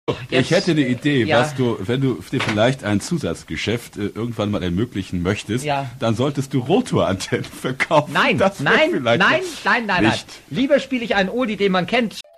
Ich hätte eine Idee, Ja. was du, wenn du dir vielleicht ein Zusatzgeschäft irgendwann mal ermöglichen möchtest, Ja. dann solltest du Rotorantennen verkaufen. Nein, Das wär nein, vielleicht nein. nicht. Lieber spiele ich einen Oldie, den man kennt.